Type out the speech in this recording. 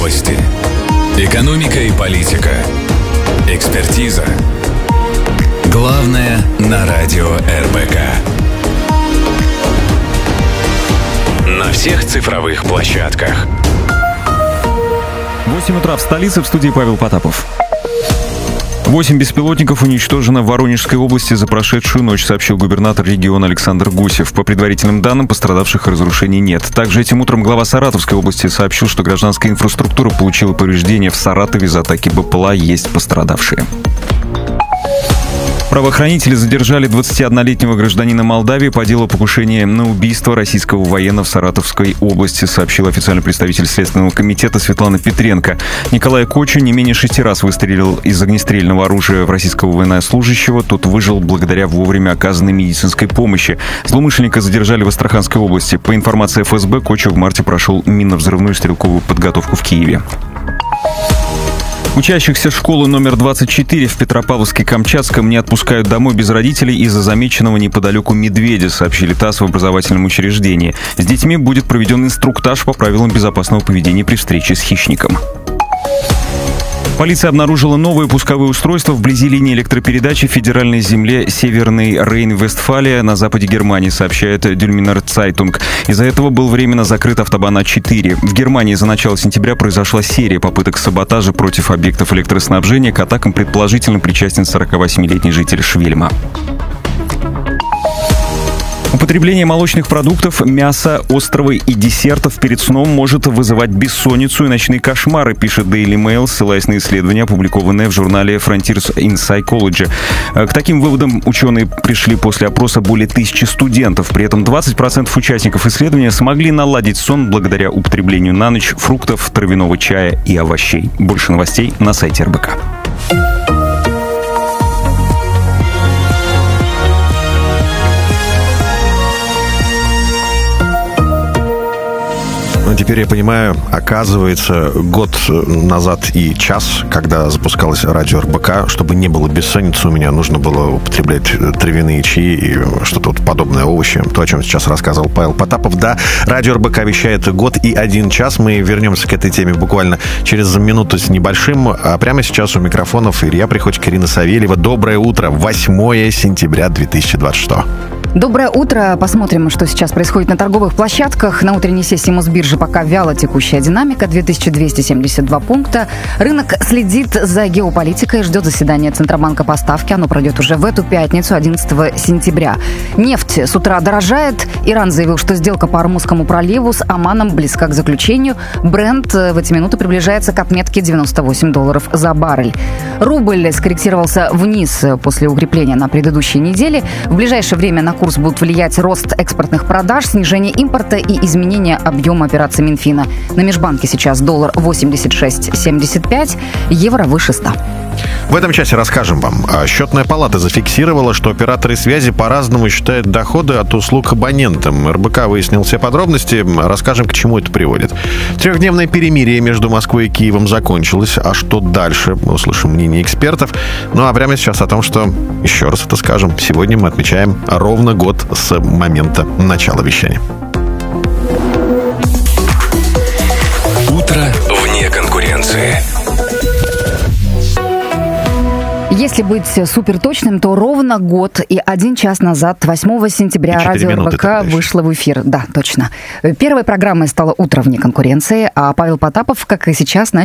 Новости. Экономика и политика. Экспертиза. Главное на радио РБК. На всех цифровых площадках. 8 утра в столице, в студии Павел Потапов. 8 беспилотников уничтожено в Воронежской области за прошедшую ночь, сообщил губернатор региона Александр Гусев. По предварительным данным, пострадавших и разрушений нет. Также этим утром глава Саратовской области сообщил, что гражданская инфраструктура получила повреждения в Саратове из атаки БПЛА, есть пострадавшие. Правоохранители задержали 21-летнего гражданина Молдавии по делу покушения на убийство российского военного в Саратовской области, сообщил официальный представитель Следственного комитета Светлана Петренко. Николай Кочу не менее 6 раз выстрелил из огнестрельного оружия в российского военнослужащего. Тот выжил благодаря вовремя оказанной медицинской помощи. Злоумышленника задержали в Астраханской области. По информации ФСБ, Кочу в марте прошел минно-взрывную стрелковую подготовку в Киеве. Учащихся школы номер 24 в Петропавловске-Камчатском не отпускают домой без родителей из-за замеченного неподалеку медведя, сообщили ТАСС в образовательном учреждении. С детьми будет проведен инструктаж по правилам безопасного поведения при встрече с хищником. Полиция обнаружила новые пусковые устройства вблизи линии электропередачи в федеральной земле Северный Рейн-Вестфалия на западе Германии, сообщает Дюльминер Цайтунг. Из-за этого был временно закрыт автобан А4. В Германии за начало сентября произошла серия попыток саботажа против объектов электроснабжения. К атакам предположительно причастен 48-летний житель Швельма. Употребление молочных продуктов, мяса, островой и десертов перед сном может вызывать бессонницу и ночные кошмары, пишет Daily Mail, ссылаясь на исследование, опубликованное в журнале Frontiers in Psychology. К таким выводам ученые пришли после опроса более 1000 студентов. При этом 20% участников исследования смогли наладить сон благодаря употреблению на ночь фруктов, травяного чая и овощей. Больше новостей на сайте РБК. Теперь я понимаю, оказывается, год назад и час, когда запускалось радио РБК, чтобы не было бессонницы, у меня нужно было употреблять травяные чаи и что-то вот подобное, овощи. То, о чем сейчас рассказывал Павел Потапов. Да, радио РБК вещает год и 1 час. Мы вернемся к этой теме буквально через минуту с небольшим. А прямо сейчас у микрофонов Илья Приходько, Ирина Савельева. Доброе утро. 8 сентября 2026. Доброе утро. Посмотрим, что сейчас происходит на торговых площадках. На утренней сессии Мосбиржи пока вяло текущая динамика. 2272 пункта. Рынок следит за геополитикой, ждет заседания Центробанка по ставке. Оно пройдет уже в эту пятницу, 11 сентября. Нефть с утра дорожает. Иран заявил, что сделка по Ормузскому проливу с Оманом близка к заключению. Брент в эти минуты приближается к отметке $98 за баррель. Рубль скорректировался вниз после укрепления на предыдущей неделе. В ближайшее время на курс будут влиять рост экспортных продаж, снижение импорта и изменение объема операций Минфина. На межбанке сейчас доллар 86.75, евро выше 100. В этом часе расскажем вам. Счетная палата зафиксировала, что операторы связи по-разному считают доходы от услуг абонентам. РБК выяснил все подробности. Расскажем, к чему это приводит. 3-дневное перемирие между Москвой и Киевом закончилось. А что дальше? Мы услышим мнение экспертов. Ну а прямо сейчас о том, что, еще раз это скажем, сегодня мы отмечаем ровно год с момента начала вещания. Утро вне конкуренции. Если быть суперточным, то ровно год и 1 час назад, 8 сентября, радио РБК вышло в эфир. Да, точно. Первой программой стало «Утро вне конкуренции», а Павел Потапов, как и сейчас,